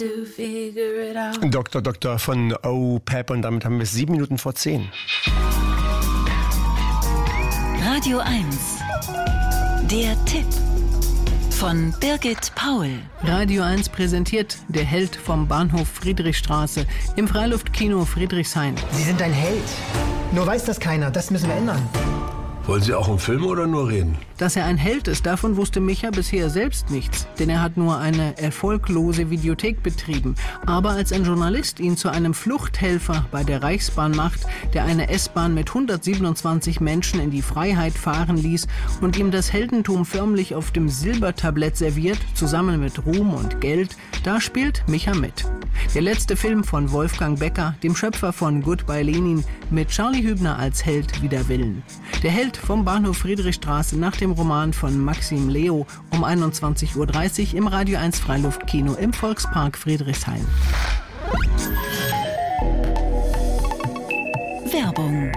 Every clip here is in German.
Dr. von OPEP und damit haben wir es 7 Minuten vor 10. Radio 1. Der Tipp von Birgit Paul. Radio 1 präsentiert Der Held vom Bahnhof Friedrichstraße im Freiluftkino Friedrichshain. Sie sind ein Held. Nur weiß das keiner. Das müssen wir ändern. Wollen Sie auch im Film oder nur reden? Dass er ein Held ist, davon wusste Micha bisher selbst nichts, denn er hat nur eine erfolglose Videothek betrieben. Aber als ein Journalist ihn zu einem Fluchthelfer bei der Reichsbahn macht, der eine S-Bahn mit 127 Menschen in die Freiheit fahren ließ und ihm das Heldentum förmlich auf dem Silbertablett serviert, zusammen mit Ruhm und Geld, da spielt Micha mit. Der letzte Film von Wolfgang Becker, dem Schöpfer von Goodbye Lenin, mit Charlie Hübner als Held wider Willen. Der Held vom Bahnhof Friedrichstraße nach dem Roman von Maxim Leo um 21.30 Uhr im Radio 1 Freiluftkino im Volkspark Friedrichshain. Werbung.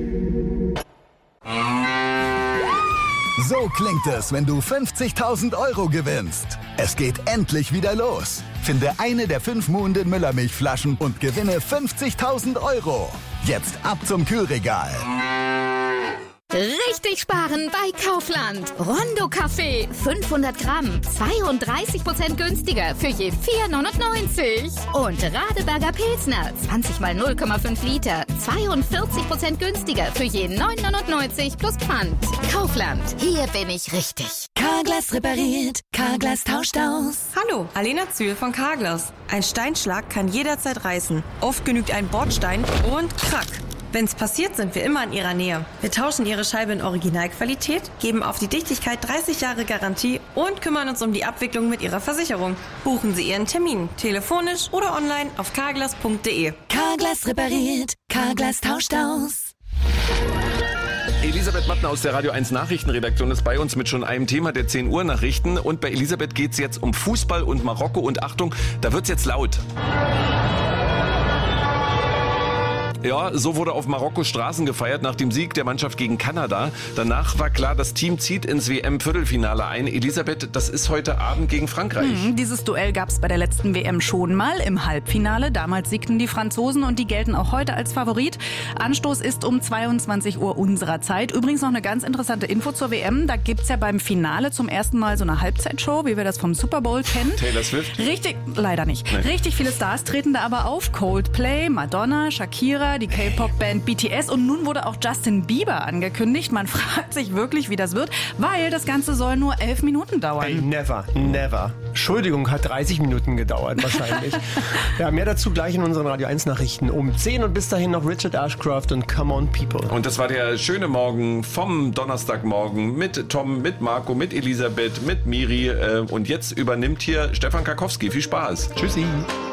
So klingt es, wenn du 50.000 € gewinnst. Es geht endlich wieder los. Finde eine der 5 Muhnden Müllermilchflaschen und gewinne 50.000 €. Jetzt ab zum Kühlregal. Richtig sparen bei Kaufland. Rondo Kaffee, 500 Gramm, 32% günstiger für je 4,99. Und Radeberger Pilsner, 20 mal 0,5 Liter, 42% günstiger für je 9,99 plus Pfand. Kaufland, hier bin ich richtig. Carglass repariert, Carglass tauscht aus. Hallo, Alena Zühl von Carglass. Ein Steinschlag kann jederzeit reißen. Oft genügt ein Bordstein und krack. Wenn's passiert, sind wir immer in Ihrer Nähe. Wir tauschen Ihre Scheibe in Originalqualität, geben auf die Dichtigkeit 30 Jahre Garantie und kümmern uns um die Abwicklung mit Ihrer Versicherung. Buchen Sie Ihren Termin, telefonisch oder online auf carglass.de. Carglass repariert, Carglass tauscht aus. Elisabeth Mattner aus der Radio 1 Nachrichtenredaktion ist bei uns mit schon einem Thema der 10 Uhr Nachrichten. Und bei Elisabeth geht es jetzt um Fußball und Marokko. Und Achtung, da wird's jetzt laut. Ja, so wurde auf Marokkos Straßen gefeiert nach dem Sieg der Mannschaft gegen Kanada. Danach war klar, das Team zieht ins WM-Viertelfinale ein. Elisabeth, das ist heute Abend gegen Frankreich. Dieses Duell gab es bei der letzten WM schon mal im Halbfinale. Damals siegten die Franzosen und die gelten auch heute als Favorit. Anstoß ist um 22 Uhr unserer Zeit. Übrigens noch eine ganz interessante Info zur WM. Da gibt's ja beim Finale zum ersten Mal so eine Halbzeitshow, wie wir das vom Super Bowl kennen. Taylor Swift? Richtig, leider nicht. Nee. Richtig viele Stars treten da aber auf. Coldplay, Madonna, Shakira, die K-Pop-Band BTS und nun wurde auch Justin Bieber angekündigt. Man fragt sich wirklich, wie das wird, weil das Ganze soll nur 11 Minuten dauern. Hey, never. Entschuldigung, hat 30 Minuten gedauert wahrscheinlich. Ja, mehr dazu gleich in unseren Radio 1 Nachrichten um 10 und bis dahin noch Richard Ashcroft und Come On People. Und das war der schöne Morgen vom Donnerstagmorgen mit Tom, mit Marco, mit Elisabeth, mit Miri und jetzt übernimmt hier Stefan Karkowski. Viel Spaß. Tschüssi.